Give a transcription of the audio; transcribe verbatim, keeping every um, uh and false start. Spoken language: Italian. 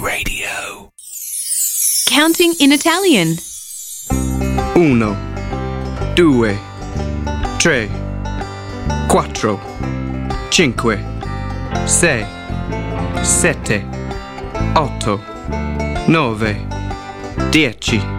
Radio. Counting in Italian. Uno, due, tre, quattro, cinque, sei, sette, otto, nove, dieci.